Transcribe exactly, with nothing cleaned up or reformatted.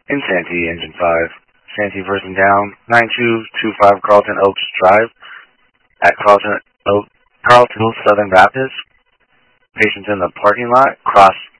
In Santee, Engine five. Santee person down, nine two two five Carlton Oaks Drive at Carlton Oak, Carlton Southern Baptist. Patients in the parking lot, cross